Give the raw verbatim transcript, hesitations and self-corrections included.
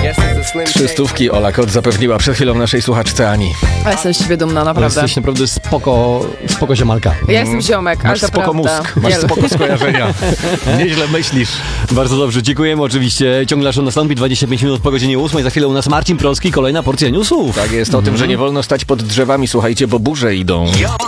Trzy stówki Ola Kot zapewniła przed chwilą naszej słuchaczce Ani. A jestem z siebie dumna, Ale naprawdę. jesteś naprawdę spoko, spoko ziomalka. Ja jestem ziomek, ale Masz to spoko prawda. mózg, masz Nie- spoko skojarzenia. Nieźle myślisz. Bardzo dobrze, dziękujemy oczywiście. Ciągle aż nastąpi dwadzieścia pięć minut po godzinie ósmej. Za chwilę u nas Marcin Prolski, kolejna porcja newsów. Tak jest, o tym, że nie wolno stać pod drzewami, słuchajcie, bo burze idą.